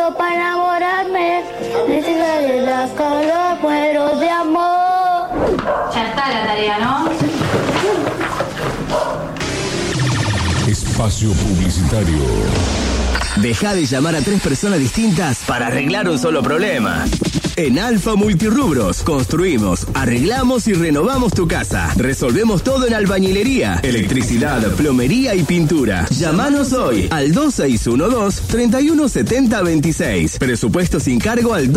momento para enamorarme. Necesitaré la calor, muero de amor. Ya está la tarea, ¿no? Espacio publicitario. Deja de llamar a 3 personas distintas para arreglar un solo problema. En Alfa Multirrubros construimos, arreglamos y renovamos tu casa. Resolvemos todo en albañilería, electricidad, plomería y pintura. Llámanos hoy al 2612-317026. Presupuesto sin cargo al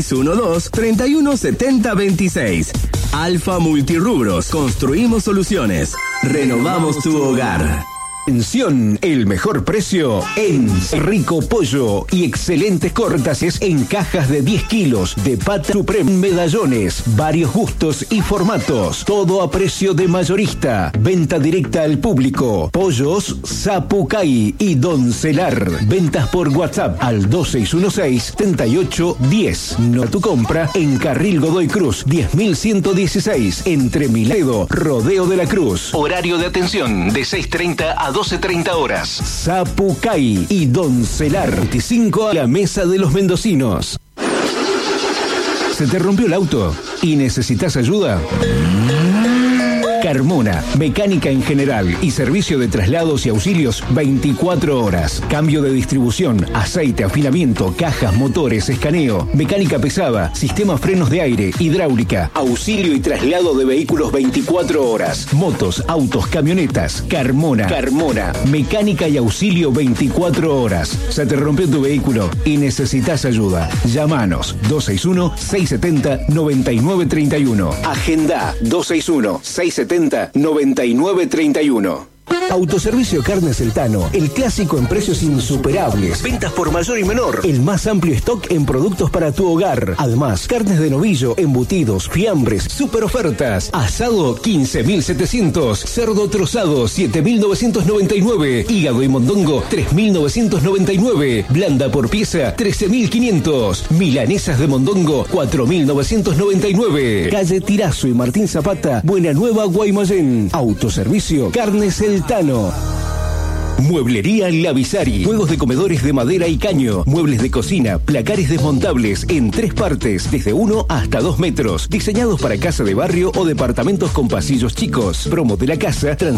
2612-317026. Alfa Multirrubros, construimos soluciones. Renovamos tu hogar. Atención, el mejor precio en Rico Pollo y excelentes cortes en cajas de 10 kilos de pata supreme, medallones, varios gustos y formatos, todo a precio de mayorista, venta directa al público. Pollos Zapucay y Doncelar, ventas por WhatsApp al 2616-7810. No tu compra en Carril Godoy Cruz 10.116 entre Miledo, Rodeo de la Cruz. Horario de atención de 6:30 a 12:30 horas. Zapucay y Doncelar, 25 a la mesa de los mendocinos. ¿Se te rompió el auto y necesitas ayuda? Carmona, mecánica en general y servicio de traslados y auxilios 24 horas. Cambio de distribución, aceite, afinamiento, cajas, motores, escaneo, mecánica pesada, sistema frenos de aire, hidráulica, auxilio y traslado de vehículos 24 horas. Motos, autos, camionetas. Carmona, mecánica y auxilio 24 horas. Se te rompió tu vehículo y necesitas ayuda. Llámanos 261-670-9931. Agenda 261-670-9931. Autoservicio Carnes El Tano, el clásico en precios insuperables. Ventas por mayor y menor. El más amplio stock en productos para tu hogar. Además, carnes de novillo, embutidos, fiambres, super ofertas. Asado 15.700. Cerdo trozado 7.999. Hígado y mondongo 3.999. Blanda por pieza 13.500. Milanesas de mondongo 4.999. Calle Tirazo y Martín Zapata, Buena Nueva, Guaymallén. Autoservicio Carnes El Tano. Mueblería Lavisari. Juegos de comedores de madera y caño. Muebles de cocina. Placares desmontables en 3 partes. Desde 1 hasta 2 metros. Diseñados para casa de barrio o departamentos con pasillos chicos. Promo de la casa.